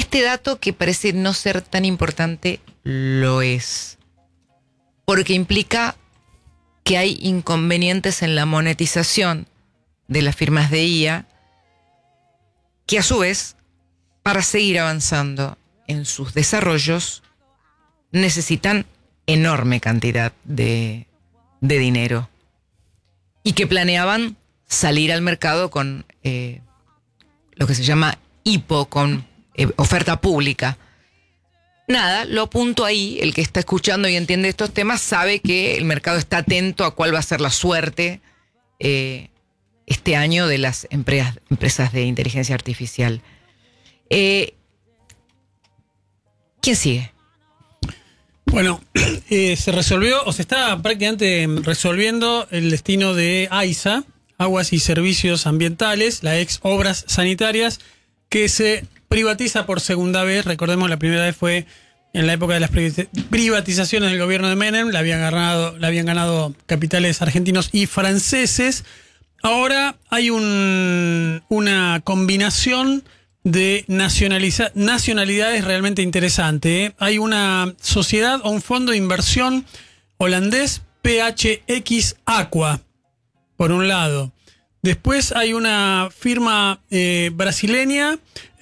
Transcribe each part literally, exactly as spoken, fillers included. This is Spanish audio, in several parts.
este dato que parece no ser tan importante, lo es. Porque implica que hay inconvenientes en la monetización de las firmas de I A, que a su vez, para seguir avanzando en sus desarrollos, necesitan enorme cantidad de, de dinero. Y que planeaban salir al mercado con eh, lo que se llama I P O, con eh, oferta pública. Nada, lo apunto ahí. El que está escuchando y entiende estos temas sabe que el mercado está atento a cuál va a ser la suerte eh, este año de las empresas, empresas de inteligencia artificial. Eh, ¿Quién sigue? Bueno, eh, se resolvió, o se está prácticamente resolviendo el destino de AISA, Aguas y Servicios Ambientales, la ex Obras Sanitarias, que se privatiza por segunda vez. Recordemos, la primera vez fue en la época de las privatizaciones del gobierno de Menem, la habían ganado, la habían ganado capitales argentinos y franceses. Ahora hay un, una combinación de nacionaliza, nacionalidades realmente interesante, ¿eh? Hay una sociedad o un fondo de inversión holandés, P H X Aqua, por un lado. Después hay una firma eh, brasileña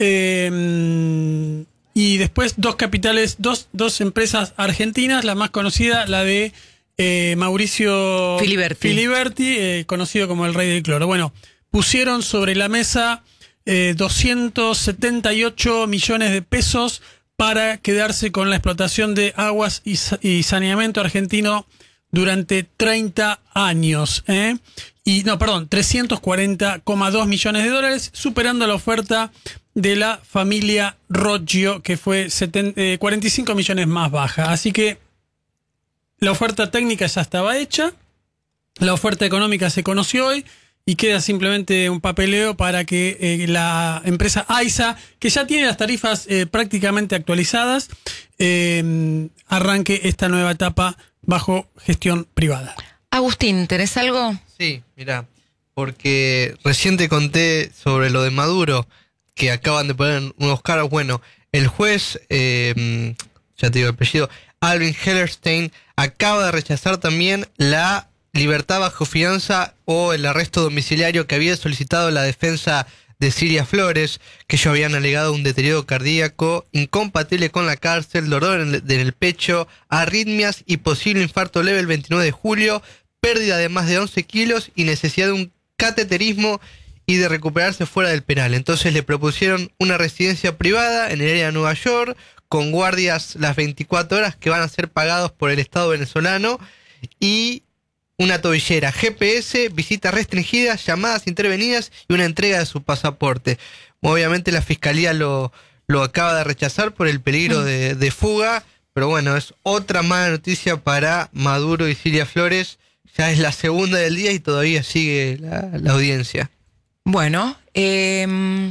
eh, y después dos capitales, dos, dos empresas argentinas, la más conocida, la de eh, Mauricio Filiberti, Filiberti eh, conocido como el rey del cloro. Bueno, pusieron sobre la mesa Eh, doscientos setenta y ocho millones de pesos para quedarse con la explotación de aguas y, y saneamiento argentino durante treinta años. ¿eh? Y no, perdón, trescientos cuarenta coma dos millones de dólares, superando la oferta de la familia Roggio, que fue setenta, eh, cuarenta y cinco millones más baja. Así que la oferta técnica ya estaba hecha, la oferta económica se conoció hoy, y queda simplemente un papeleo para que eh, la empresa AISA, que ya tiene las tarifas eh, prácticamente actualizadas, eh, arranque esta nueva etapa bajo gestión privada. Agustín, ¿tenés algo? Sí, mirá, porque recién te conté sobre lo de Maduro, que acaban de poner unos caras. Bueno, el juez, eh, ya te digo el apellido, Alvin Hellerstein, acaba de rechazar también la libertad bajo fianza o el arresto domiciliario que había solicitado la defensa de Cilia Flores, que ellos habían alegado un deterioro cardíaco incompatible con la cárcel, dolor en el, en el pecho, arritmias y posible infarto leve el veintinueve de julio, pérdida de más de once kilos y necesidad de un cateterismo y de recuperarse fuera del penal. Entonces le propusieron una residencia privada en el área de Nueva York, con guardias las veinticuatro horas que van a ser pagados por el Estado venezolano, y una tobillera, G P S, visitas restringidas, llamadas intervenidas y una entrega de su pasaporte. Obviamente la fiscalía lo, lo acaba de rechazar por el peligro de, de fuga, pero bueno, es otra mala noticia para Maduro y Cilia Flores. Ya es la segunda del día y todavía sigue la, la audiencia. Bueno, eh,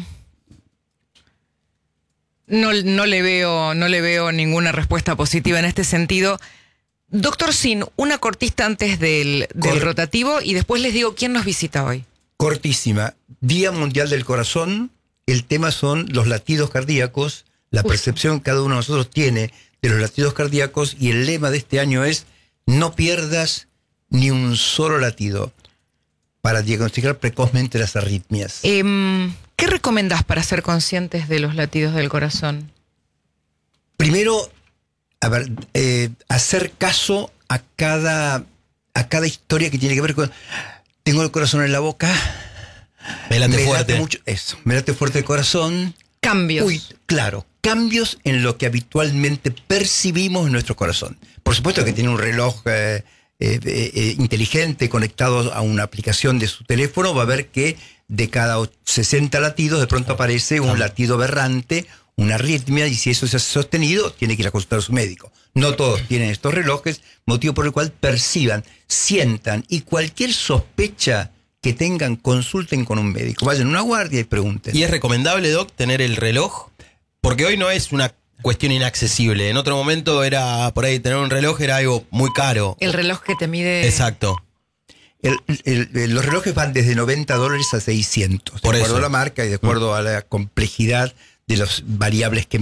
no, no le veo, no le veo ninguna respuesta positiva en este sentido. Doctor Sin, una cortista antes del, del rotativo y después les digo quién nos visita hoy. Cortísima. Día Mundial del Corazón. El tema son los latidos cardíacos, la Uf. percepción que cada uno de nosotros tiene de los latidos cardíacos, y el lema de este año es: no pierdas ni un solo latido, para diagnosticar precozmente las arritmias. Eh, ¿Qué recomendás para ser conscientes de los latidos del corazón? Primero, a ver, eh, hacer caso a cada, a cada historia que tiene que ver con: tengo el corazón en la boca, me late me fuerte. Late mucho, eso, me late fuerte el corazón. Cambios. Uy, claro, cambios en lo que habitualmente percibimos en nuestro corazón. Por supuesto que tiene un reloj eh, eh, eh, inteligente conectado a una aplicación de su teléfono, va a ver que de cada sesenta latidos de pronto aparece un latido aberrante, una arritmia, y si eso se ha sostenido, tiene que ir a consultar a su médico. No todos tienen estos relojes, motivo por el cual perciban, sientan, y cualquier sospecha que tengan, consulten con un médico. Vayan a una guardia y pregunten. ¿Y es recomendable, Doc, tener el reloj? Porque hoy no es una cuestión inaccesible. En otro momento era, por ahí, tener un reloj era algo muy caro. El reloj que te mide... Exacto. El, el, el, los relojes van desde noventa dólares a seiscientos, por de acuerdo eso. a la marca y de acuerdo mm. a la complejidad de las variables que